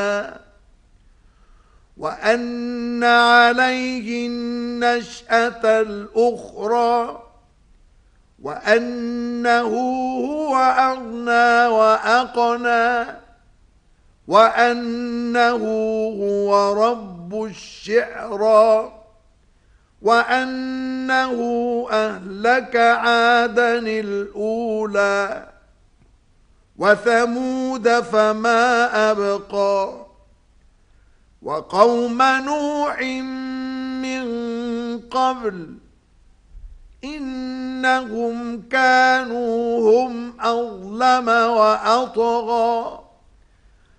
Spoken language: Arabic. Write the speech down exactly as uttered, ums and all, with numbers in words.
وأن عليه النشأة الأخرى وأنه هو أغنى وأقنى وأنه هو رب الشعرى وأنه أهلك عادًا الأولى وثمود فما أبقى وقوم نوح من قبل إنهم كانوا هم أظلم وأطغى